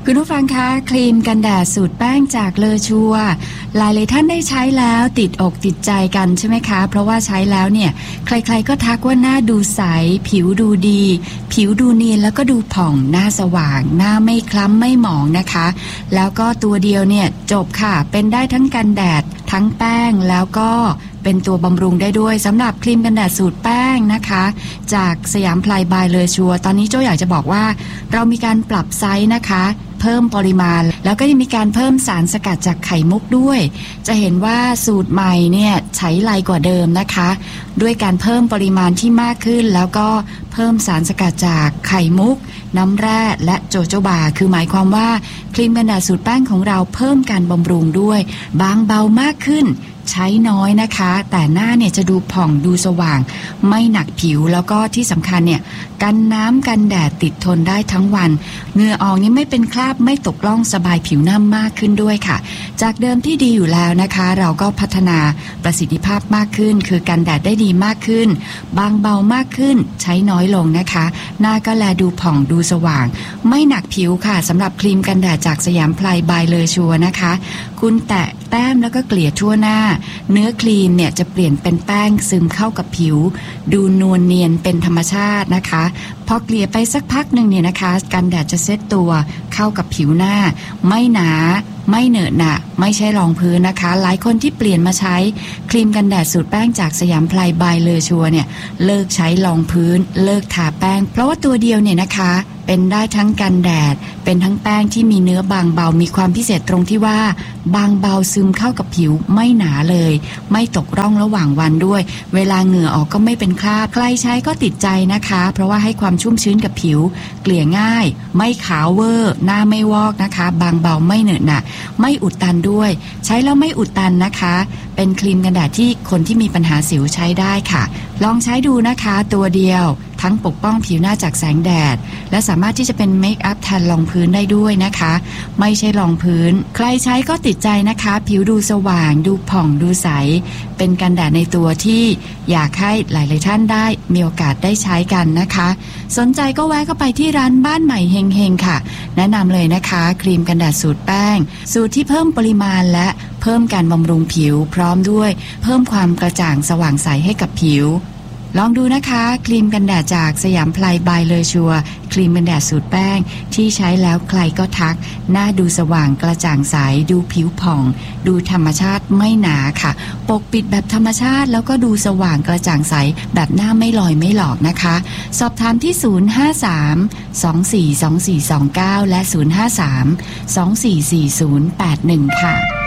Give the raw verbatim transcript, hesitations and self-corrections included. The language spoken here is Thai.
คุณผู้ฟังคะครีมกันแดดสูตรแป้งจากเลอชัวหลายหลายท่านได้ใช้แล้วติดอกติดใจกันใช่ไหมคะเพราะว่าใช้แล้วเนี่ยใครๆก็ทักว่าหน้าดูใสผิวดูดีผิวดูเนียนแล้วก็ดูผ่องหน้าสว่างหน้าไม่คล้ำไม่หมองนะคะแล้วก็ตัวเดียวเนี่ยจบค่ะเป็นได้ทั้งกันแดดทั้งแป้งแล้วก็เป็นตัวบำรุงได้ด้วยสำหรับครีมกันแดดสูตรแป้งนะคะจากสยามพลายบายเลอชัวตอนนี้โจ้อยากจะบอกว่าเรามีการปรับไซส์นะคะเพิ่มปริมาณแล้วก็ยังมีการเพิ่มสารสกัดจากไข่มุกด้วยจะเห็นว่าสูตรใหม่เนี่ยใช้ไลกว่าเดิมนะคะด้วยการเพิ่มปริมาณที่มากขึ้นแล้วก็เพิ่มสารสกัดจากไข่มุกน้ำแร่และโจโจบาคือหมายความว่าครีมกันแดดสูตรแป้งของเราเพิ่มการบำรุงด้วยบางเบามากขึ้นใช้น้อยนะคะแต่หน้าเนี่ยจะดูผ่องดูสว่างไม่หนักผิวแล้วก็ที่สำคัญเนี่ยกันน้ำกันแดดติดทนได้ทั้งวันเหงื่อออกนี่ไม่เป็นคราบไม่ตกล่องสบายผิวหน้ามากขึ้นด้วยค่ะจากเดิมที่ดีอยู่แล้วนะคะเราก็พัฒนาประสิทธิภาพมากขึ้นคือกันแดดได้ดีมากขึ้นบางเบามากขึ้นใช้น้อยลงนะคะหน้าก็แลดูผ่องดูสว่างไม่หนักผิวค่ะสำหรับครีมกันแดดจากสยามพลายบายเลอชัวนะคะคุณแตะแต้มแล้วก็เกลี่ยทั่วหน้าเนื้อครีมเนี่ยจะเปลี่ยนเป็นแป้งซึมเข้ากับผิวดูนวลเนียนเป็นธรรมชาตินะคะพอเกลี่ยไปสักพักหนึ่งเนี่ยนะคะกันแดดจะเซตตัวเข้ากับผิวหน้าไม่หนาไม่เหนอะหนะไม่ใช่รองพื้นนะคะหลายคนที่เปลี่ยนมาใช้ครีมกันแดดสูตรแป้งจากสยามพลายบายเลอชัวเนี่ยเลิกใช้รองพื้นเลิกทาแป้งเพราะว่าตัวเดียวเนี่ยนะคะเป็นได้ทั้งกันแดดเป็นทั้งแป้งที่มีเนื้อบางเบามีความพิเศษตรงที่ว่าบางเบาซึมเข้ากับผิวไม่หนาเลยไม่ตกร่องระหว่างวันด้วยเวลาเหงื่อออกก็ไม่เป็นคราบใครใช้ก็ติดใจนะคะเพราะว่าให้ความชุ่มชื้นกับผิวเกลี่ยง่ายไม่ขาวเวอร์หน้าไม่วอกนะคะบางเบาไม่เหนอะหนะไม่อุดตันด้วยใช้แล้วไม่อุดตันนะคะเป็นครีมกันแดดที่คนที่มีปัญหาสิวใช้ได้ค่ะลองใช้ดูนะคะตัวเดียวทั้งปกป้องผิวหน้าจากแสงแดดและสามารถที่จะเป็นเมคอัพแทนรองพื้นได้ด้วยนะคะไม่ใช่รองพื้นใครใช้ก็ติดใจนะคะผิวดูสว่างดูผ่องดูใสเป็นกันแดดในตัวที่อยากให้หลายๆท่านได้มีโอกาสได้ใช้กันนะคะสนใจก็แวะเข้าไปที่ร้านบ้านใหม่เฮงๆค่ะแนะนำเลยนะคะครีมกันแดดสูตรแป้งสูตรที่เพิ่มปริมาณและเพิ่มการบำรุงผิวพร้อมด้วยเพิ่มความกระจ่างสว่างใสให้กับผิวลองดูนะคะครีมกันแดดจากสยามพลายบายเลอชัวครีมกันแดดสูตรแป้งที่ใช้แล้วใครก็ทักหน้าดูสว่างกระจ่างใสดูผิวผ่องดูธรรมชาติไม่หนาค่ะปกปิดแบบธรรมชาติแล้วก็ดูสว่างกระจ่างใสแบบหน้าไม่ลอยไม่หลอกนะคะสอบถามที่ศูนย์ ห้า สาม สอง สี่ สอง สี่ สอง เก้าและศูนย์ ห้า สาม สอง สี่ สี่ ศูนย์ แปด หนึ่งค่ะ